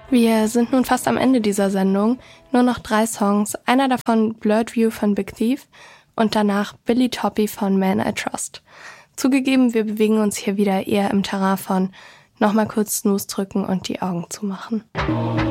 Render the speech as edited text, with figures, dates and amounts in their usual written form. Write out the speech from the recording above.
Wir sind nun fast am Ende dieser Sendung. Nur noch 3 Songs, einer davon Blurred View von Big Thief und danach Billy Toppy von Man I Trust. Zugegeben, wir bewegen uns hier wieder eher im Terrain von nochmal kurz Snooze drücken und die Augen zumachen.